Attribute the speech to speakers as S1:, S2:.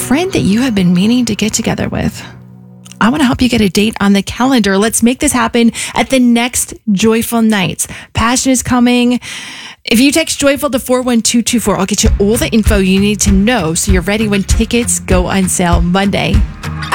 S1: friend that you have been meaning to get together with. I want to help you get a date on the calendar. Let's make this happen at the next Joyful Nights. Passion is coming. If you text Joyful to 41224, I'll get you all the info you need to know so you're ready when tickets go on sale Monday.